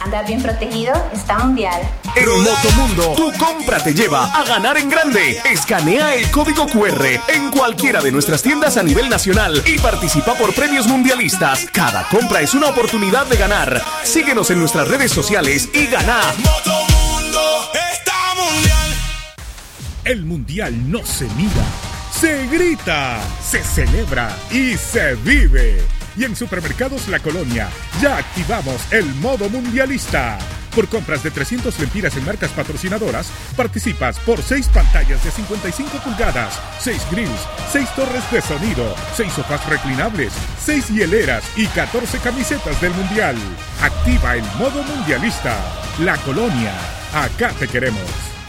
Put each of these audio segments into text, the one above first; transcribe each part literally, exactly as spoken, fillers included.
Andar bien protegido está mundial. En Motomundo, tu compra te lleva a ganar en grande. Escanea el código cu erre en cualquiera de nuestras tiendas a nivel nacional y participa por premios mundialistas. Cada compra es una oportunidad de ganar. Síguenos en nuestras redes sociales y gana. Motomundo está mundial. El mundial no se mira, se grita, se celebra y se vive. Y en Supermercados La Colonia ya activamos el modo mundialista. Por compras de trescientas lempiras en marcas patrocinadoras, participas por seis pantallas de cincuenta y cinco pulgadas, seis grills, seis torres de sonido, seis sofás reclinables, seis hieleras y catorce camisetas del mundial. Activa el modo mundialista. La Colonia, acá te queremos.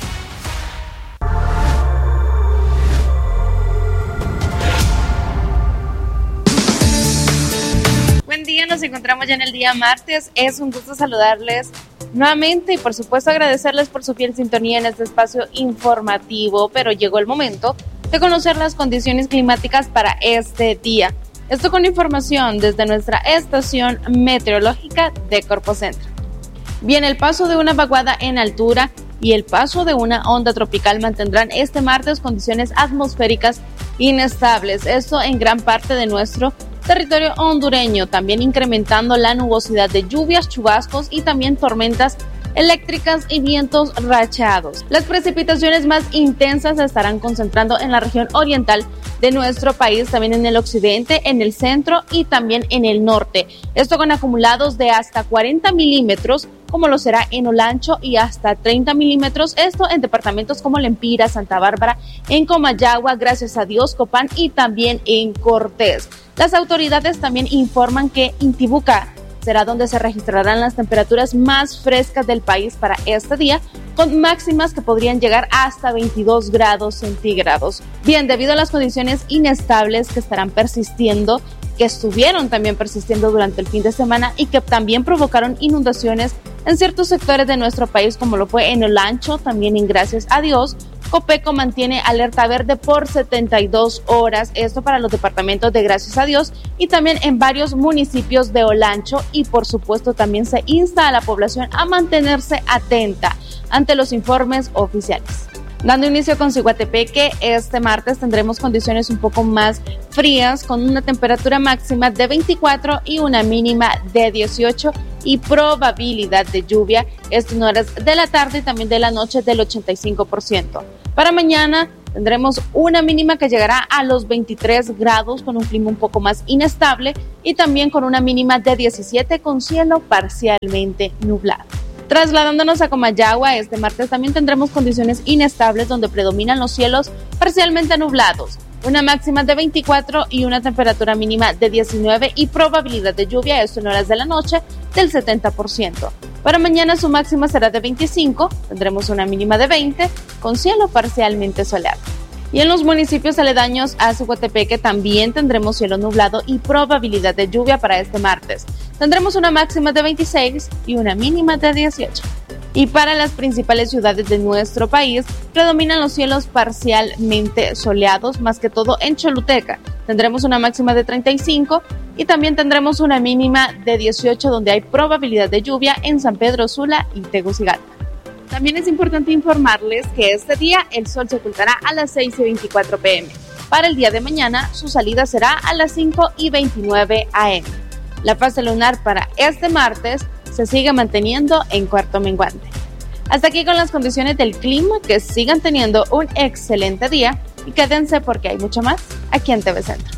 Buen día, nos encontramos ya en el día martes. Es un gusto saludarles nuevamente y por supuesto agradecerles por su fiel sintonía en este espacio informativo, pero llegó el momento de conocer las condiciones climáticas para este día. Esto con información desde nuestra estación meteorológica de Corpocentro. Bien, el paso de una vaguada en altura y el paso de una onda tropical mantendrán este martes condiciones atmosféricas inestables, esto en gran parte de nuestro territorio hondureño, también incrementando la nubosidad de lluvias, chubascos y también tormentas eléctricas y vientos rachados. Las precipitaciones más intensas se estarán concentrando en la región oriental de nuestro país, también en el occidente, en el centro y también en el norte. Esto con acumulados de hasta cuarenta milímetros, como lo será en Olancho, y hasta treinta milímetros, esto en departamentos como Lempira, Santa Bárbara, en Comayagua, gracias a Dios, Copán y también en Cortés. Las autoridades también informan que Intibucá será donde se registrarán las temperaturas más frescas del país para este día, con máximas que podrían llegar hasta veintidós grados centígrados. Bien, debido a las condiciones inestables que estarán persistiendo, que estuvieron también persistiendo durante el fin de semana y que también provocaron inundaciones en ciertos sectores de nuestro país, como lo fue en Olancho, también en Gracias a Dios, Copeco mantiene alerta verde por setenta y dos horas, esto para los departamentos de Gracias a Dios y también en varios municipios de Olancho, y por supuesto también se insta a la población a mantenerse atenta ante los informes oficiales. Dando inicio con Ciguatepeque, este martes tendremos condiciones un poco más frías, con una temperatura máxima de veinticuatro y una mínima de dieciocho y probabilidad de lluvia, esto en horas de la tarde y también de la noche del ochenta y cinco por ciento. Para mañana tendremos una mínima que llegará a los veintitrés grados con un clima un poco más inestable y también con una mínima de diecisiete con cielo parcialmente nublado. Trasladándonos a Comayagua, este martes también tendremos condiciones inestables donde predominan los cielos parcialmente nublados, una máxima de veinticuatro y una temperatura mínima de diecinueve y probabilidad de lluvia, esto en horas de la noche, del setenta por ciento. Para mañana su máxima será de veinticinco, tendremos una mínima de veinte con cielo parcialmente soleado. Y en los municipios aledaños a Ciguatepeque también tendremos cielo nublado y probabilidad de lluvia para este martes. Tendremos una máxima de veintiséis y una mínima de dieciocho. Y para las principales ciudades de nuestro país predominan los cielos parcialmente soleados, más que todo en Choluteca. Tendremos una máxima de treinta y cinco y también tendremos una mínima de dieciocho, donde hay probabilidad de lluvia en San Pedro Sula y Tegucigalpa. También es importante informarles que este día el sol se ocultará a las seis y veinticuatro pm. Para el día de mañana su salida será a las cinco y veintinueve am. La fase lunar para este martes se sigue manteniendo en cuarto menguante. Hasta aquí con las condiciones del clima, que sigan teniendo un excelente día y quédense porque hay mucho más aquí en T V Centro.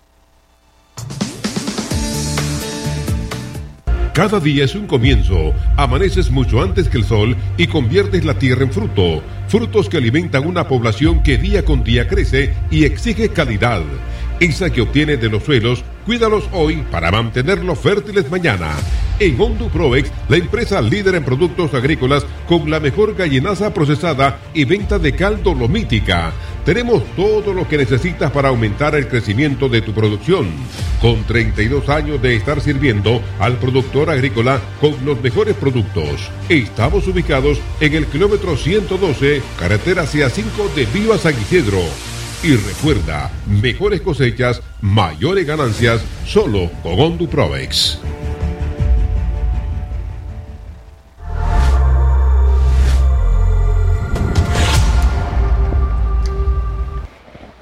Cada día es un comienzo. Amaneces mucho antes que el sol y conviertes la tierra en fruto. Frutos que alimentan una población que día con día crece y exige calidad. Esa que obtienes de los suelos, cuídalos hoy para mantenerlos fértiles mañana. En Honduproex, la empresa líder en productos agrícolas con la mejor gallinaza procesada y venta de cal dolomítica. Tenemos todo lo que necesitas para aumentar el crecimiento de tu producción. Con treinta y dos años de estar sirviendo al productor agrícola con los mejores productos. Estamos ubicados en el kilómetro ciento doce, carretera C A cinco de Viva San Isidro. Y recuerda, mejores cosechas, mayores ganancias, solo con Honduproex.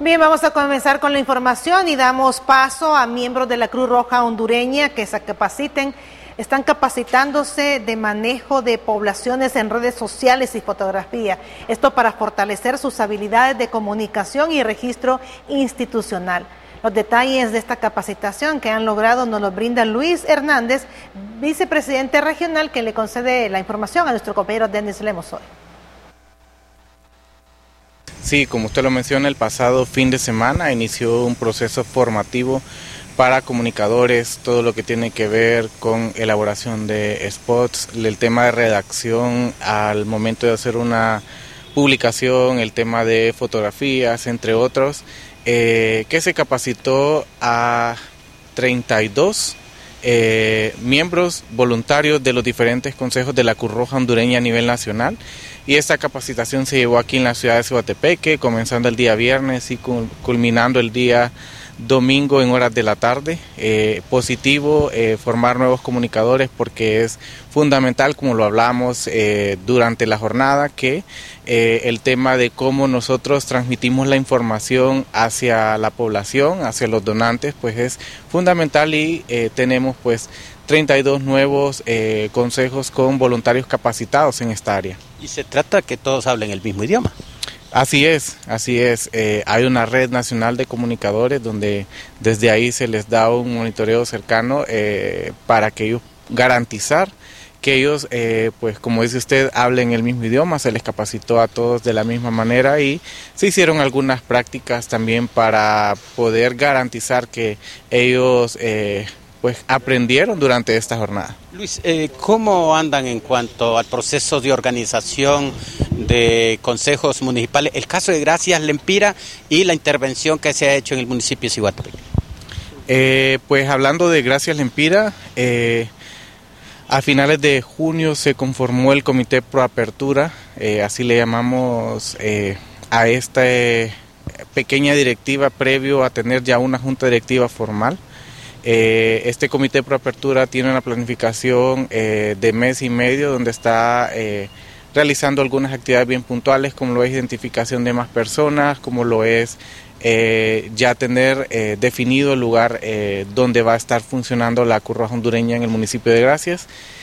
Bien, vamos a comenzar con la información y damos paso a miembros de la Cruz Roja hondureña que se capaciten. Están capacitándose de manejo de poblaciones en redes sociales y fotografía. Esto para fortalecer sus habilidades de comunicación y registro institucional. Los detalles de esta capacitación que han logrado nos los brinda Luis Hernández, vicepresidente regional, que le concede la información a nuestro compañero Denis Lemos hoy. Sí, como usted lo menciona, el pasado fin de semana inició un proceso formativo para comunicadores, todo lo que tiene que ver con elaboración de spots, el tema de redacción al momento de hacer una publicación, el tema de fotografías, entre otros, eh, que se capacitó a treinta y dos eh, miembros voluntarios de los diferentes consejos de la Cruz Roja hondureña a nivel nacional. Y esta capacitación se llevó aquí en la ciudad de Siguatepeque, comenzando el día viernes y culminando el día domingo en horas de la tarde. Eh, positivo eh, formar nuevos comunicadores porque es fundamental, como lo hablamos eh, durante la jornada, que eh, el tema de cómo nosotros transmitimos la información hacia la población, hacia los donantes, pues es fundamental y eh, tenemos pues treinta y dos nuevos eh, consejos con voluntarios capacitados en esta área. Y se trata que todos hablen el mismo idioma. Así es, así es. Eh, hay una red nacional de comunicadores donde desde ahí se les da un monitoreo cercano eh, para que ellos garantizar que ellos, eh, pues como dice usted, hablen el mismo idioma. Se les capacitó a todos de la misma manera y se hicieron algunas prácticas también para poder garantizar que ellos eh, pues aprendieron durante esta jornada. Luis, eh, ¿cómo andan en cuanto al proceso de organización de consejos municipales? El caso de Gracias Lempira y la intervención que se ha hecho en el municipio de Siguatepeque. Eh, pues hablando de Gracias Lempira, eh, a finales de junio se conformó el Comité Pro Apertura, eh, así le llamamos eh, a esta eh, pequeña directiva previo a tener ya una junta directiva formal. Eh, este Comité Pro Apertura tiene una planificación eh, de mes y medio donde está eh, realizando algunas actividades bien puntuales, como lo es identificación de más personas, como lo es eh, ya tener eh, definido el lugar eh, donde va a estar funcionando la Cruz Roja hondureña en el municipio de Gracias.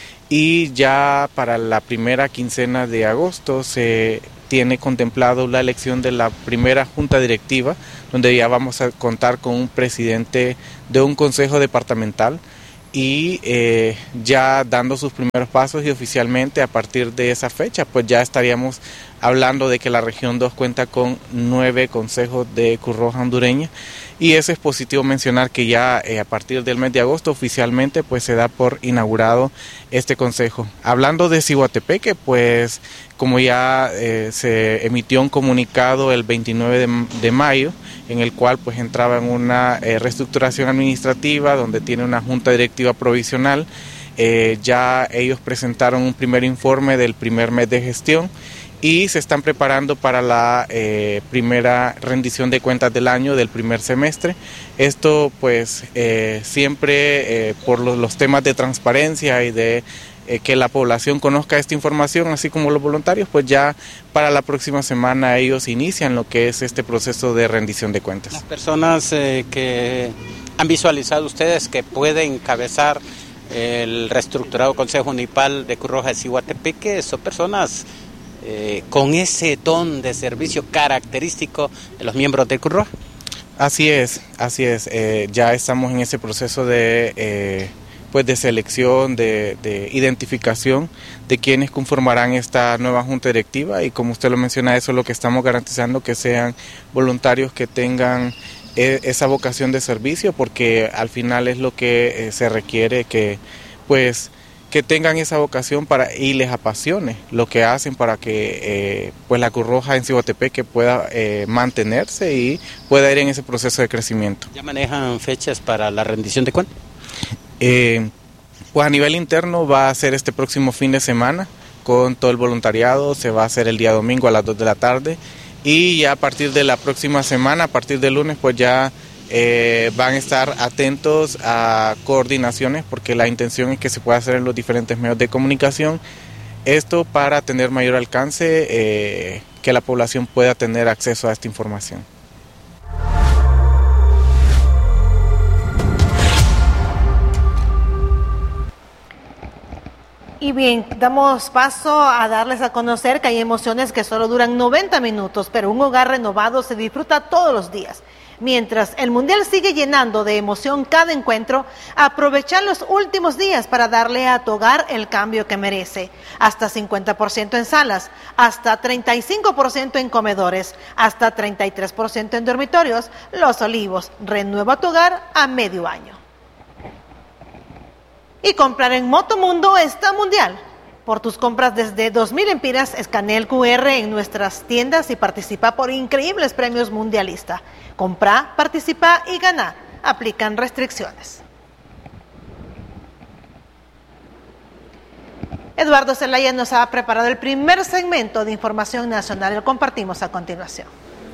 Y ya para la primera quincena de agosto se tiene contemplado la elección de la primera junta directiva, donde ya vamos a contar con un presidente de un consejo departamental y eh, ya dando sus primeros pasos, y oficialmente a partir de esa fecha pues ya estaríamos hablando de que la región dos cuenta con nueve consejos de Cruz Roja hondureña, y eso es positivo mencionar que ya eh, a partir del mes de agosto oficialmente pues se da por inaugurado este consejo. Hablando de Siguatepeque, pues como ya eh, se emitió un comunicado el veintinueve de, de mayo, en el cual pues entraba en una eh, reestructuración administrativa donde tiene una junta directiva provisional. Eh, ya ellos presentaron un primer informe del primer mes de gestión y se están preparando para la eh, primera rendición de cuentas del año del primer semestre. Esto pues eh, siempre eh, por los, los temas de transparencia y de eh, que la población conozca esta información, así como los voluntarios, pues ya para la próxima semana ellos inician lo que es este proceso de rendición de cuentas. Las personas eh, que han visualizado ustedes que pueden encabezar el reestructurado Consejo Municipal de Cruz Roja de Siguatepeque son personas Eh, con ese don de servicio característico de los miembros de Cruz Roja. Así es, así es. Eh, ya estamos en ese proceso de, eh, pues de selección, de, de identificación de quienes conformarán esta nueva junta directiva, y como usted lo menciona, eso es lo que estamos garantizando, que sean voluntarios que tengan eh, esa vocación de servicio, porque al final es lo que eh, se requiere, que pues que tengan esa vocación para y les apasione lo que hacen para que eh, pues la Cruz Roja en Siguatepeque pueda eh, mantenerse y pueda ir en ese proceso de crecimiento. ¿Ya manejan fechas para la rendición de cuentas? Eh, pues a nivel interno va a ser este próximo fin de semana con todo el voluntariado, se va a hacer el día domingo a las dos de la tarde, y ya a partir de la próxima semana, a partir del lunes, pues ya Eh, van a estar atentos a coordinaciones, porque la intención es que se pueda hacer en los diferentes medios de comunicación, esto para tener mayor alcance, eh, que la población pueda tener acceso a esta información. Y bien, damos paso a darles a conocer que hay emociones que solo duran noventa minutos, pero un hogar renovado se disfruta todos los días. Mientras el Mundial sigue llenando de emoción cada encuentro, aprovechar los últimos días para darle a tu hogar el cambio que merece. Hasta cincuenta por ciento en salas, hasta treinta y cinco por ciento en comedores, hasta treinta y tres por ciento en dormitorios. Los Olivos, renueva tu hogar a medio año. Y comprar en Motomundo está mundial. Por tus compras desde dos mil empiras, escanea el cu erre en nuestras tiendas y participa por increíbles premios mundialistas. Compra, participa y gana. Aplican restricciones. Eduardo Zelaya nos ha preparado el primer segmento de información nacional. Lo compartimos a continuación.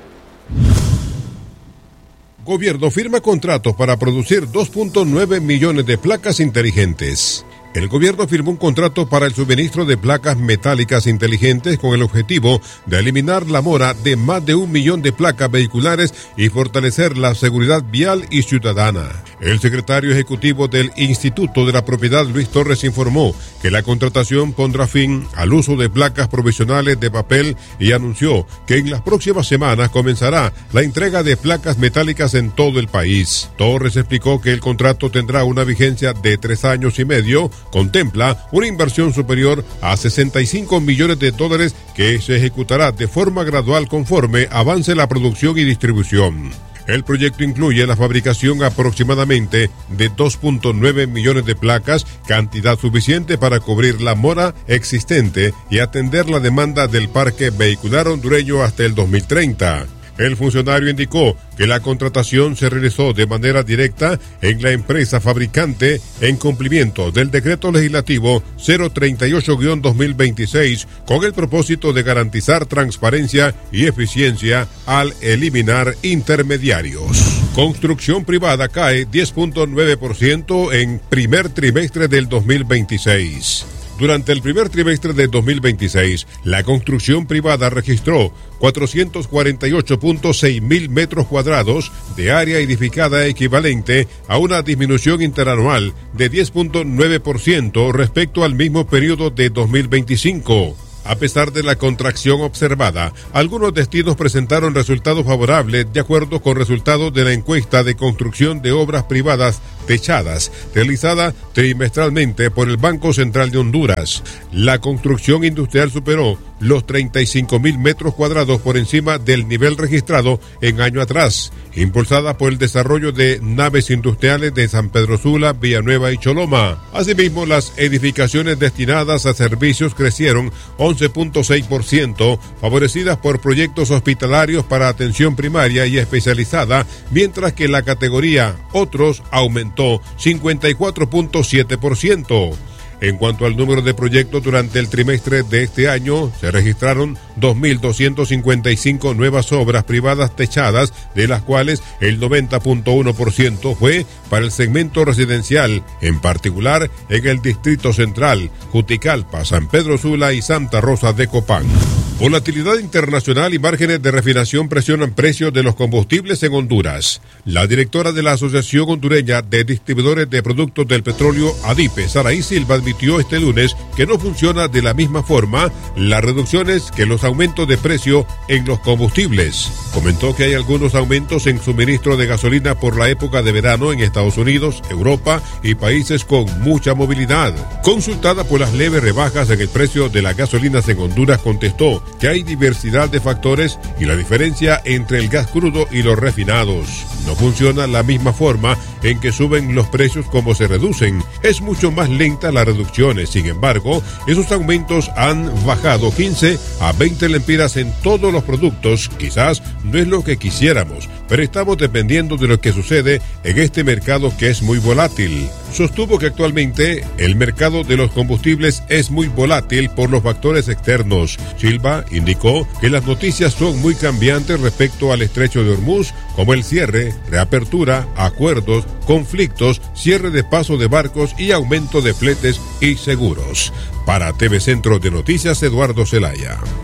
Gobierno firma contratos para producir dos punto nueve millones de placas inteligentes. El gobierno firmó un contrato para el suministro de placas metálicas inteligentes con el objetivo de eliminar la mora de más de un millón de placas vehiculares y fortalecer la seguridad vial y ciudadana. El secretario ejecutivo del Instituto de la Propiedad, Luis Torres, informó que la contratación pondrá fin al uso de placas provisionales de papel y anunció que en las próximas semanas comenzará la entrega de placas metálicas en todo el país. Torres explicó que el contrato tendrá una vigencia de tres años y medio. Contempla una inversión superior a sesenta y cinco millones de dólares que se ejecutará de forma gradual conforme avance la producción y distribución. El proyecto incluye la fabricación aproximadamente de dos punto nueve millones de placas, cantidad suficiente para cubrir la mora existente y atender la demanda del parque vehicular hondureño hasta el dos mil treinta. El funcionario indicó que la contratación se realizó de manera directa en la empresa fabricante en cumplimiento del decreto legislativo cero treinta y ocho guión dos mil veintiséis con el propósito de garantizar transparencia y eficiencia al eliminar intermediarios. Construcción privada cae diez punto nueve por ciento en primer trimestre del dos mil veintiséis. Durante el primer trimestre de dos mil veintiséis, la construcción privada registró cuatrocientos cuarenta y ocho punto seis mil metros cuadrados de área edificada, equivalente a una disminución interanual de diez punto nueve por ciento respecto al mismo periodo de dos mil veinticinco. A pesar de la contracción observada, algunos destinos presentaron resultados favorables de acuerdo con resultados de la encuesta de construcción de obras privadas techadas, realizada trimestralmente por el Banco Central de Honduras. La construcción industrial superó los treinta y cinco mil metros cuadrados por encima del nivel registrado en año atrás, impulsada por el desarrollo de naves industriales de San Pedro Sula, Villanueva y Choloma. Asimismo, las edificaciones destinadas a servicios crecieron once punto seis por ciento, favorecidas por proyectos hospitalarios para atención primaria y especializada, mientras que la categoría Otros aumentó cincuenta y cuatro punto siete por ciento. En cuanto al número de proyectos durante el trimestre de este año, se registraron dos mil doscientas cincuenta y cinco nuevas obras privadas techadas, de las cuales el noventa punto uno por ciento fue para el segmento residencial, en particular en el Distrito Central, Juticalpa, San Pedro Sula y Santa Rosa de Copán. Volatilidad internacional y márgenes de refinación presionan precios de los combustibles en Honduras. La directora de la Asociación Hondureña de Distribuidores de Productos del Petróleo, ADIPE, Saraí Silva, admitió este lunes que no funciona de la misma forma las reducciones que los aumentos de precio en los combustibles. Comentó que hay algunos aumentos en suministro de gasolina por la época de verano en Estados Unidos, Europa y países con mucha movilidad. Consultada por las leves rebajas en el precio de las gasolinas en Honduras, contestó que hay diversidad de factores y la diferencia entre el gas crudo y los refinados. No funciona la misma forma en que suben los precios como se reducen. Es mucho más lenta las reducciones. Sin embargo, esos aumentos han bajado quince a veinte lempiras en todos los productos. Quizás no es lo que quisiéramos, pero estamos dependiendo de lo que sucede en este mercado que es muy volátil. Sostuvo que actualmente el mercado de los combustibles es muy volátil por los factores externos. Silva indicó que las noticias son muy cambiantes respecto al estrecho de Hormuz, como el cierre, reapertura, acuerdos, conflictos, cierre de paso de barcos y aumento de fletes y seguros. Para T V Centro de Noticias, Eduardo Zelaya.